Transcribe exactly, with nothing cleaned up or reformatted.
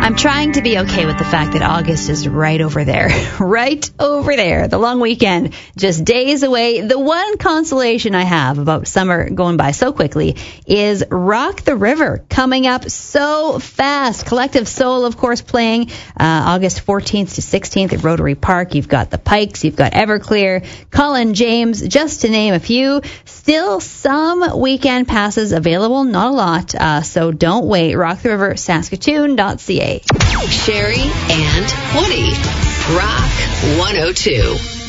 I'm trying to be okay with the fact that August is right over there. Right over there. The long weekend, just days away. The one consolation I have about summer going by so quickly is Rock the River coming up so fast. Collective Soul, of course, playing uh, August fourteenth to sixteenth at Rotary Park. You've got the Pikes, you've got Everclear, Colin James, just to name a few. Still some weekend passes available, not a lot, uh, so don't wait. rock the river saskatoon dot c a. Sherry and Woody. Rock one oh two.